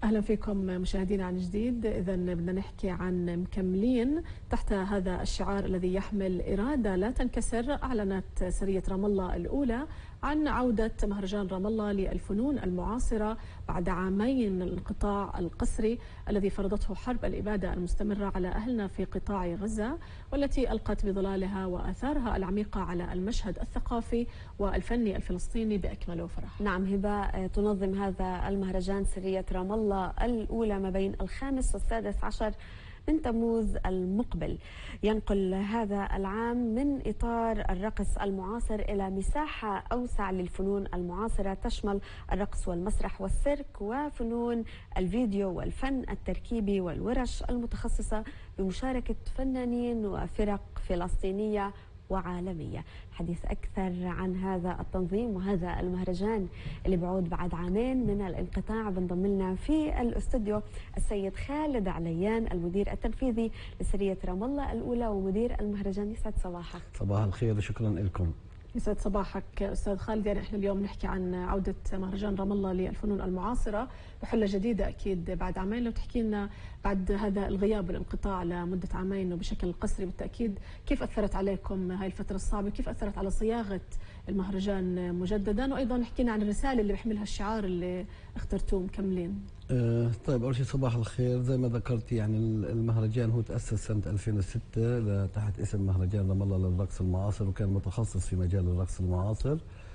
أهلا فيكم مشاهدينا عن جديد. إذا بدنا نحكي عن مكملين تحت هذا الشعار الذي يحمل إرادة لا تنكسر. أعلنت سرية رام الله الأولى عن عودة مهرجان رام الله للفنون المعاصرة بعد عامين من الانقطاع القسري الذي فرضته حرب الإبادة المستمرة على أهلنا في قطاع غزة، والتي ألقت بظلالها وآثارها العميقة على المشهد الثقافي والفني الفلسطيني بأكمله وفرح. نعم هبة، تنظم هذا المهرجان سرية رام الله الأولى ما بين 5 و16 من تموز المقبل. ينقل هذا العام من إطار الرقص المعاصر إلى مساحة أوسع للفنون المعاصرة تشمل الرقص والمسرح والسيرك وفنون الفيديو والفن التركيبي والورش المتخصصة بمشاركة فنانين وفرق فلسطينية وعالمية. الحديث أكثر عن هذا التنظيم وهذا المهرجان اللي بعود بعد عامين من الانقطاع بنضم لنا في الاستوديو السيد خالد عليان، المدير التنفيذي لسرية رام الله الأولى ومدير المهرجان. يسعد صباحك. صباح الخير وشكرا لكم. يسعد صباحك أستاذ خالد. يعني احنا اليوم نحكي عن عودة مهرجان رام الله للفنون المعاصرة بحلة جديدة أكيد بعد عامين. لو تحكي لنا بعد هذا الغياب والانقطاع لمدة عامين وبشكل قسري بالتأكيد، كيف أثرت عليكم هاي الفترة الصعبة؟ كيف أثرت على صياغة المهرجان مجددا؟ وأيضا نحكينا عن الرسالة اللي بيحملها الشعار اللي اخترتوه مكملين. طيب أول شيء صباح الخير. زي ما ذكرت يعني المهرجان هو تأسس سنة 2006 تحت اسم مهرجان رام الله للرقص المعاصر، وكان متخصص في مجال الرقص المعاصر.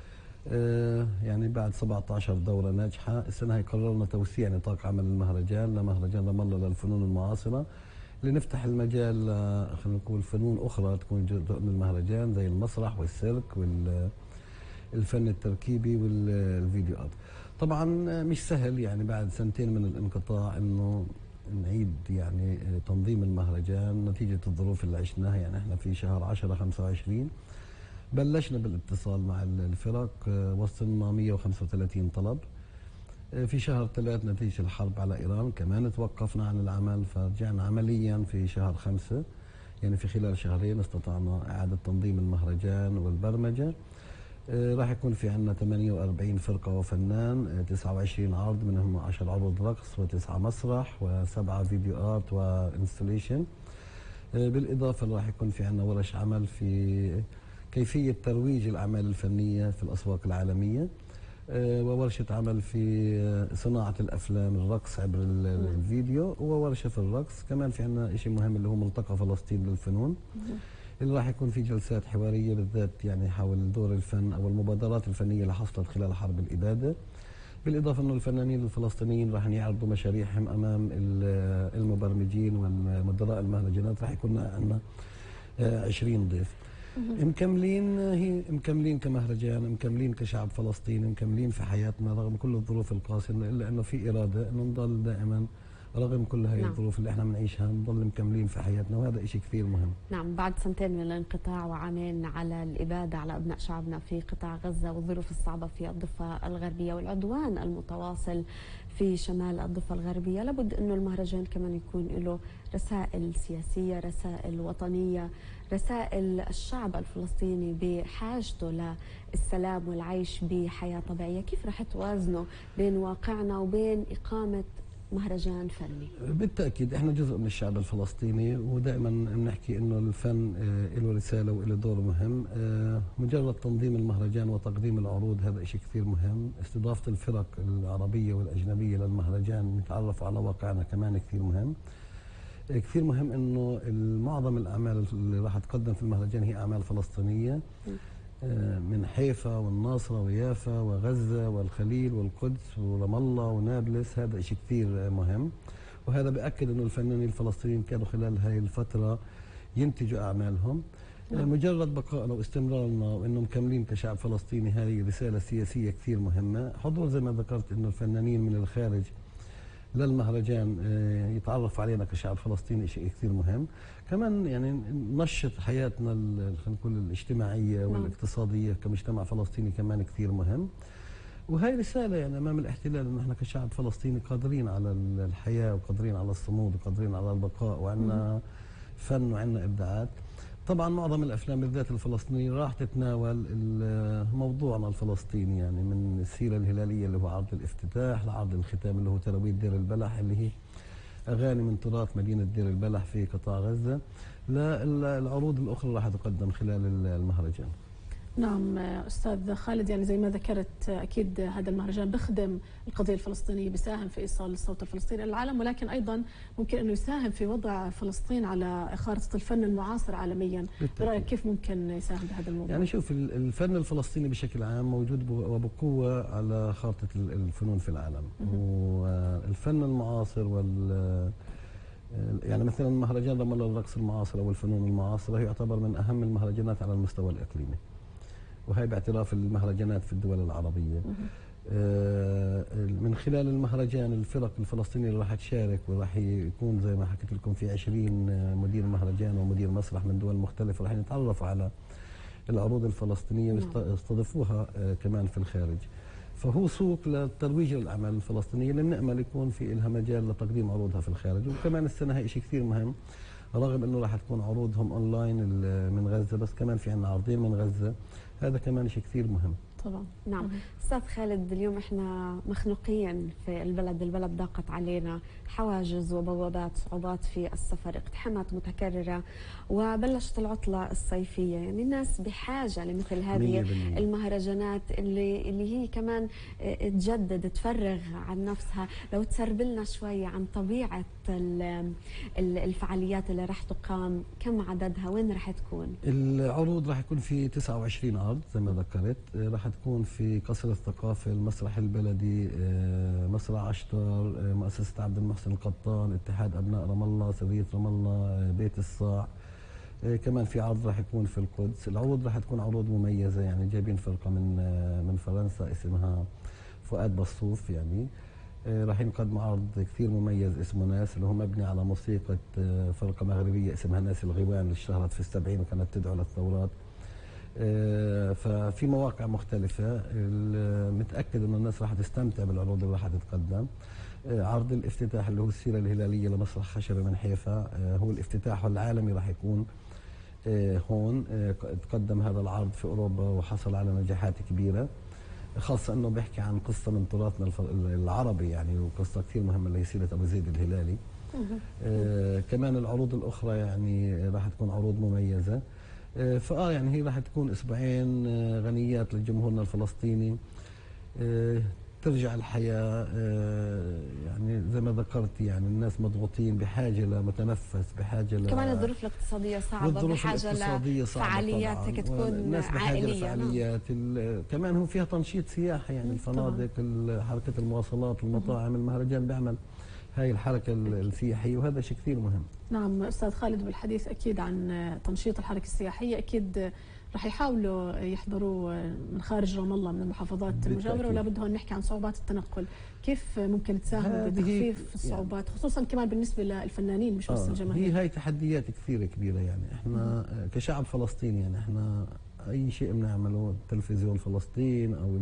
يعني بعد 17 دورة ناجحة السنة هي قررنا توسيع نطاق عمل المهرجان لمهرجان رام الله للفنون المعاصرة، لنفتح المجال خلينا نقول فنون أخرى تكون جزء من المهرجان زي المسرح والسيرك والفن التركيبي والفيديو آرت. طبعا مش سهل يعني بعد سنتين من الانقطاع انه نعيد يعني تنظيم المهرجان نتيجة الظروف اللي عشناها. يعني احنا في شهر 10/25 بلشنا بالاتصال مع الفرق، وصلنا 135 طلب. في شهر 3 نتيجة الحرب على إيران كمان توقفنا عن العمل، فرجعنا عمليا في شهر 5. يعني في خلال شهرين استطعنا إعادة تنظيم المهرجان والبرمجة. راح يكون في عندنا 48 فرقة وفنان، 29 عرض منهم 10 عروض رقص و9 مسرح و7 فيديو آرت وإنستليشن. بالإضافة راح يكون في عندنا ورش عمل في كيفية ترويج الأعمال الفنية في الأسواق العالمية، وورشة عمل في صناعة الأفلام الرقص عبر الفيديو، وورشة في الرقص. كمان في عندنا شيء مهم اللي هو ملتقى فلسطين للفنون اللي راح يكون في جلسات حوارية بالذات يعني حول دور الفن أو المبادرات الفنية اللي حصلت خلال حرب الإبادة. بالإضافة أنه الفنانين الفلسطينيين راح يعرضوا مشاريعهم أمام المبرمجين والمدراء المهرجانات. راح يكون عندنا 20 ضيف. مكملين كمهرجان، مكملين كشعب فلسطيني، مكملين في حياتنا رغم كل الظروف القاسية، إلا أنه في إرادة أنه نضل دائما رغم كل هاي الظروف اللي احنا بنعيشها نضل مكملين في حياتنا، وهذا شيء كثير مهم. نعم، بعد سنتين من الانقطاع وعامين على الإبادة على أبناء شعبنا في قطاع غزة والظروف الصعبة في الضفة الغربية والعدوان المتواصل في شمال الضفة الغربية، لابد أنه المهرجان كمان يكون له رسائل سياسية، رسائل وطنية، رسائل الشعب الفلسطيني بحاجته للسلام والعيش بحياة طبيعية. كيف رح توازنوا بين واقعنا وبين إقامة مهرجان فني؟ بالتأكيد احنا جزء من الشعب الفلسطيني، ودائما بنحكي انه الفن له رسالة وله دور مهم. مجرد تنظيم المهرجان وتقديم العروض هذا شيء كثير مهم. استضافة الفرق العربية والأجنبية للمهرجان نتعرفوا على واقعنا كمان كثير مهم. كثير مهم انه معظم الأعمال اللي راح تقدم في المهرجان هي أعمال فلسطينية من حيفا والناصرة ويافا وغزة والخليل والقدس ورام الله ونابلس. هذا شيء كثير مهم، وهذا بأكد أنه الفنانين الفلسطينيين كانوا خلال هاي الفترة ينتجوا أعمالهم. مجرد بقائنا واستمرارنا وأنه مكملين كشعب فلسطيني هذه رسالة سياسية كثير مهمة. حضور زي ما ذكرت أنه الفنانين من الخارج للمهرجان يتعرف علينا كشعب فلسطيني شيء كثير مهم. كمان يعني نشط حياتنا خلينا نقول الاجتماعيه والاقتصاديه كمجتمع فلسطيني كمان كثير مهم. وهي رساله يعني امام الاحتلال انه احنا كشعب فلسطيني قادرين على الحياه وقادرين على الصمود وقادرين على البقاء، وعندنا فن وعندنا ابداعات. طبعا معظم الافلام بالذات الفلسطينيه راح تتناول موضوعنا الفلسطيني، يعني من السيره الهلاليه اللي هو عرض الافتتاح لعرض الختام اللي هو ترويج دير البلح، اللي هي اغاني من تراث مدينه دير البلح في قطاع غزه، للعروض الاخرى راح تقدم خلال المهرجان. نعم أستاذ خالد، يعني زي ما ذكرت أكيد هذا المهرجان بخدم القضية الفلسطينية، بيساهم في إيصال الصوت الفلسطيني للعالم، ولكن أيضا ممكن أنه يساهم في وضع فلسطين على خارطة الفن المعاصر عالميا. برأيك كيف ممكن يساهم بهذا الموضوع؟ يعني شوف، الفن الفلسطيني بشكل عام موجود وبقوة على خارطة الفنون في العالم، والفن المعاصر يعني مثلا مهرجان رام الله للرقص المعاصر أو الفنون المعاصرة يعتبر من أهم المهرجانات على المستوى الإقليمي، وهي باعتراف المهرجانات في الدول العربية. من خلال المهرجان الفرق الفلسطينية اللي راح تشارك، وراح يكون زي ما حكيت لكم في 20 مدير مهرجان ومدير مسرح من دول مختلفة راح يتعرفوا على العروض الفلسطينية ويستضيفوها كمان في الخارج. فهو سوق لترويج الأعمال الفلسطينية اللي بنأمل يكون في لها مجال لتقديم عروضها في الخارج. وكمان السنة هي شيء كثير مهم، رغم انه راح تكون عروضهم اونلاين من غزة، بس كمان في عندنا عرضين من غزة، هذا كمان شيء كثير مهم. طبعا. نعم. استاذ خالد، اليوم احنا مخنوقين في البلد ضاقت علينا حواجز وبوابات، صعوبات في السفر، اقتحامات متكررة، وبلشت العطلة الصيفية. يعني الناس بحاجة لمثل هذه المهرجانات اللي هي كمان تجدد، تفرغ عن نفسها. لو تسربلنا شوي عن طبيعة الفعاليات اللي راح تقام، كم عددها، وين راح تكون؟ العروض راح يكون في 29 عرض زي ما ذكرت، راح تكون في قصر الثقافة، المسرح البلدي، مسرح عشتار، مؤسسة عبد المحسن القطان، اتحاد أبناء رام الله، سرية رام الله، بيت الصاع. كمان في عرض راح يكون في القدس. العروض راح تكون عروض مميزة، يعني جايبين فرقة من فرنسا اسمها فؤاد بصوف، يعني راح ينقدم عرض كثير مميز اسمه ناس، اللي هو مبني على موسيقى فرقة مغربية اسمها ناس الغيوان اللي اشتهرت في ال70 وكانت تدعو للثورات. ففي مواقع مختلفة، متأكد أن الناس راح تستمتع بالعروض اللي راح تتقدم. عرض الافتتاح اللي هو السيرة الهلالية لمسرح خشبة من حيفا، هو الافتتاح العالمي راح يكون هون. تقدم هذا العرض في أوروبا وحصل على نجاحات كبيرة، خاصة أنه بيحكي عن قصة من تراثنا العربي، يعني وقصة كثير مهمة اللي هي سيرة أبو زيد الهلالي. كمان العروض الأخرى يعني راح تكون عروض مميزة. يعني هي راح تكون اسبوعين غنيات لجمهورنا الفلسطيني. ترجع الحياه، يعني زي ما ذكرت، يعني الناس مضغوطين، بحاجه لمتنفس، بحاجه كمان الظروف الاقتصاديه صعبه، بحاجه لفعاليات هيك تكون الناس بحاجه عائليه. لفعاليات. كمان هو فيها تنشيط سياحي، يعني الفنادق، حركه المواصلات، المطاعم، المهرجان بيعمل هاي الحركة السياحية، وهذا شيء كثير مهم. نعم أستاذ خالد، بالحديث أكيد عن تنشيط الحركة السياحية، أكيد رح يحاولوا يحضروا من خارج رام الله من المحافظات المجاورة، ولا بد هون نحكي عن صعوبات التنقل. كيف ممكن تساهم بتخفيف الصعوبات، يعني خصوصا كمان بالنسبة للفنانين مش بس الجماهير؟ هي تحديات كثيرة كبيرة، يعني احنا كشعب فلسطيني، يعني احنا أي شيء بنعمله، تلفزيون فلسطين أو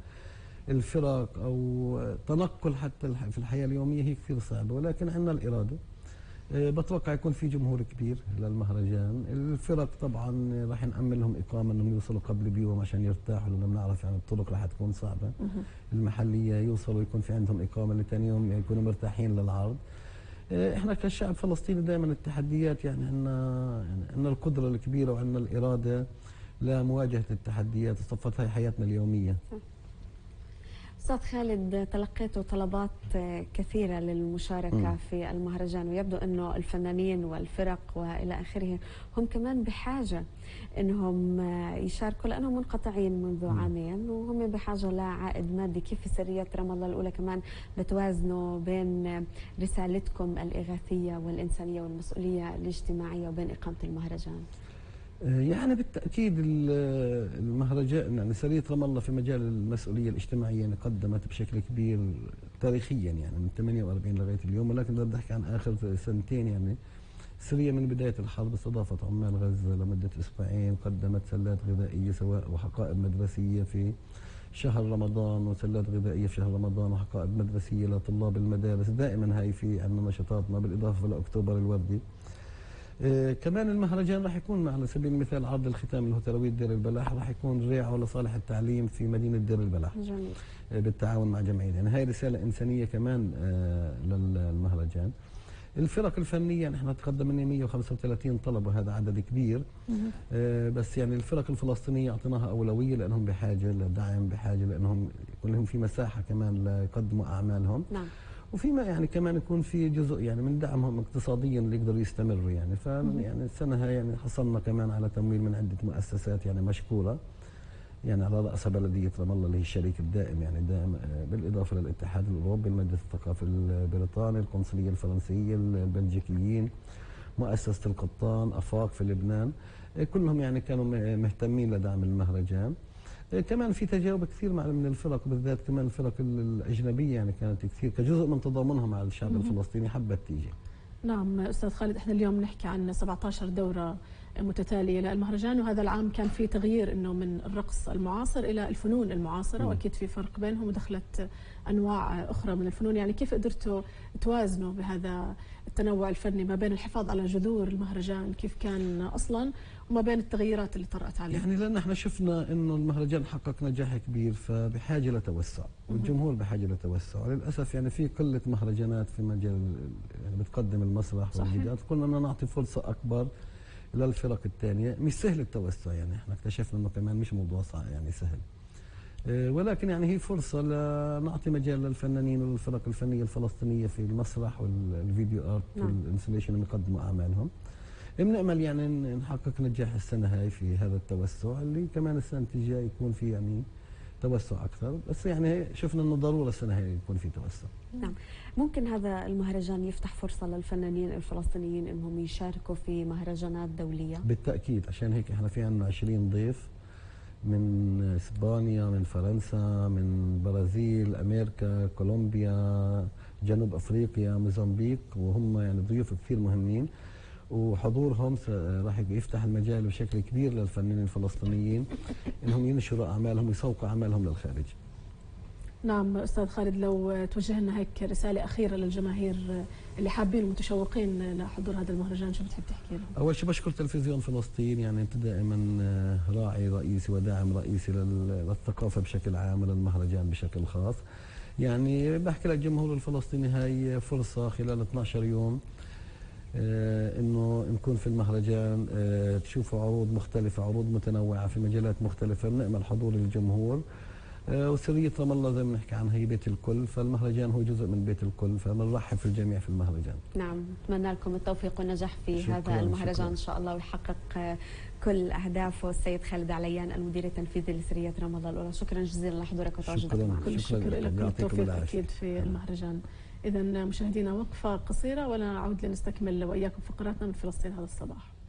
الفرق أو تنقل حتى في الحياة اليومية هي كثير صعبة، ولكن عندنا الإرادة. بتوقع يكون في جمهور كبير للمهرجان. الفرق طبعا راح نأمن لهم إقامة انهم يوصلوا قبل بيوم عشان يرتاحوا، لأنه بنعرف يعني الطرق راح تكون صعبة. المحلية يوصلوا يكون في عندهم إقامة لثاني يوم يكونوا مرتاحين للعرض. احنا كشعب فلسطيني دائما التحديات، يعني عندنا القدرة الكبيرة وعندنا الإرادة لمواجهة التحديات، صفت هاي حياتنا اليومية. أستاذ خالد، تلقيتوا طلبات كثيرة للمشاركة في المهرجان، ويبدو أنه الفنانين والفرق وإلى آخره هم كمان بحاجة أنهم يشاركوا، لأنهم منقطعين منذ عامين وهم بحاجة لعائد مادي. كيف في سرية رام الله الأولى كمان بتوازنوا بين رسالتكم الإغاثية والإنسانية والمسؤولية الاجتماعية وبين إقامة المهرجان؟ يعني بالتأكيد المهرجان، يعني سرية رام الله في مجال المسؤولية الاجتماعية يعني قدمت بشكل كبير تاريخيا، يعني من 48 لغاية اليوم. ولكن بدي أحكي عن آخر سنتين، يعني سرية من بداية الحرب استضافت عمال غزة لمدة أسبوعين، قدمت سلات غذائية سواء وحقائب مدرسية في شهر رمضان، وسلات غذائية في شهر رمضان، وحقائب مدرسية لطلاب المدارس. دائما هاي في عندنا نشاطاتنا، بالإضافة لأكتوبر الوردي. كمان المهرجان راح يكون على سبيل المثال عرض الختام اللي هو ترويج دير البلح، راح يكون ريعه لصالح التعليم في مدينه دير البلح. جميل. بالتعاون مع جمعيه، يعني هاي رساله انسانيه كمان للمهرجان. الفرق الفنيه يعني احنا تقدم لنا 135 طلب وهذا عدد كبير. بس يعني الفرق الفلسطينيه اعطيناها اولويه لانهم بحاجه لدعم، بحاجه لانهم يكون لهم في مساحه كمان ليقدموا اعمالهم. نعم. وفيما يعني كمان يكون في جزء يعني من دعمهم اقتصاديا اللي يقدروا يستمروا يعني. يعني السنه هاي يعني حصلنا كمان على تمويل من عده مؤسسات يعني مشكوره، يعني على رأسها بلدية رام الله اللي هي الشريك الدائم يعني دائم، بالإضافة للاتحاد الأوروبي، المجلس الثقافي البريطاني، القنصلية الفرنسية، البلجيكيين، مؤسسة القطان، أفاق في لبنان، كلهم يعني كانوا مهتمين لدعم المهرجان. كمان في تجاوب كثير مع من الفرق، بالذات كمان الفرق الأجنبية يعني كانت كثير كجزء من تضامنها مع الشعب الفلسطيني حبت تيجي. نعم أستاذ خالد، احنا اليوم نحكي عن 17 دورة متتالية للمهرجان، وهذا العام كان في تغيير انه من الرقص المعاصر الى الفنون المعاصرة، واكيد في فرق بينهم ودخلت انواع اخرى من الفنون. يعني كيف قدرتوا توازنوا بهذا التنوع الفني ما بين الحفاظ على جذور المهرجان كيف كان اصلا وما بين التغييرات اللي طرأت عليه؟ يعني لان احنا شفنا انه المهرجان حقق نجاح كبير فبحاجه لتوسع، والجمهور بحاجه لتوسع. للاسف يعني في قله مهرجانات في مجال يعني بتقدم المسرح والفيديوهات، قلنا بدنا نعطي فرصه اكبر للفرق الثانيه. مش سهل التوسع يعني، احنا اكتشفنا انه كمان مش موضوع صعب يعني سهل، ولكن يعني هي فرصه لنعطي مجال للفنانين والفرق الفنيه الفلسطينيه في المسرح والفيديو ارت والانستليشن يقدموا اعمالهم. بنأمل يعني نحقق نجاح السنه هاي في هذا التوسع، اللي كمان السنه الجايه يكون في يعني توسع اكثر. بس يعني شفنا انه ضروره السنه هاي يكون في توسع. نعم. ممكن هذا المهرجان يفتح فرصه للفنانين الفلسطينيين انهم يشاركوا في مهرجانات دوليه؟ بالتاكيد، عشان هيك احنا في عندنا 20 ضيف من اسبانيا، من فرنسا، من البرازيل، امريكا، كولومبيا، جنوب افريقيا، موزمبيق، وهم يعني ضيوف كثير مهمين، وحضورهم راح يفتح المجال بشكل كبير للفنانين الفلسطينيين انهم ينشروا اعمالهم ويسوقوا اعمالهم للخارج. نعم استاذ خالد، لو توجه لنا هيك رساله اخيره للجماهير اللي حابين ومتشوقين لحضور هذا المهرجان، شو بتحب تحكي لهم؟ اول شيء بشكر تلفزيون فلسطين، يعني انت دائما راعي رئيسي وداعم رئيسي للثقافه بشكل عام وللمهرجان بشكل خاص. يعني بحكي للجمهور الفلسطيني هاي فرصه خلال 12 يوم انه نكون في المهرجان، تشوفوا عروض مختلفه، عروض متنوعه في مجالات مختلفه. بنأمل حضور الجمهور، وسريه رام الله زي ما بنحكي عنها هي بيت الكل، فالمهرجان هو جزء من بيت الكل، فبنرحب في الجميع في المهرجان. نعم، نتمنى لكم التوفيق والنجاح في هذا المهرجان شكرا. ان شاء الله، ويحقق كل اهدافه. السيد خالد عليان المدير التنفيذي لسريه رام الله الاولى، شكرا جزيلا لحضورك وتواجدك معنا. كل الشكر لك والتوفيق اكيد في المهرجان. إذا مشاهدينا وقفة قصيرة ونعود لنستكمل وإياكم فقراتنا من فلسطين هذا الصباح.